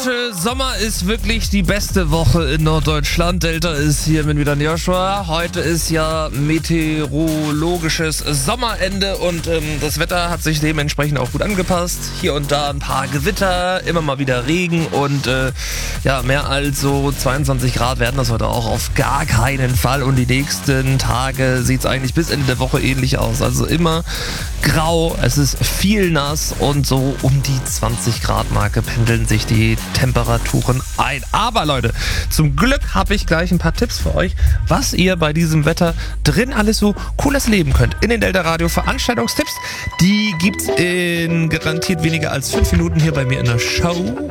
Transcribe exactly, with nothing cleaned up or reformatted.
Leute, Sommer ist wirklich die beste Woche in Norddeutschland. Delta ist hier mit wieder Joshua. Heute ist ja meteorologisches Sommerende und ähm, das Wetter hat sich dementsprechend auch gut angepasst. Hier und da ein paar Gewitter, immer mal wieder Regen und äh, ja, mehr als so zweiundzwanzig Grad werden das heute auch auf gar keinen Fall. Und die nächsten Tage sieht es eigentlich bis Ende der Woche ähnlich aus. Also immer grau, es ist viel nass und so um die zwanzig Grad Marke pendeln sich die Temperaturen ein. Aber Leute, zum Glück habe ich gleich ein paar Tipps für euch, was ihr bei diesem Wetter drin alles so cooles leben könnt. In den Delta Radio Veranstaltungstipps, die gibt's in garantiert weniger als fünf Minuten hier bei mir in der Show.